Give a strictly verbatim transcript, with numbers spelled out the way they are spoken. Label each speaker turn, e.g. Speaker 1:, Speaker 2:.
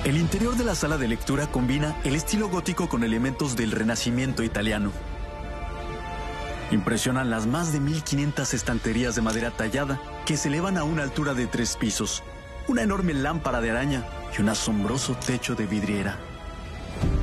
Speaker 1: El interior de la sala de lectura combina el estilo gótico con elementos del Renacimiento italiano. Impresionan las más de mil quinientas estanterías de madera tallada que se elevan a una altura de tres pisos, una enorme lámpara de araña y un asombroso techo de vidriera.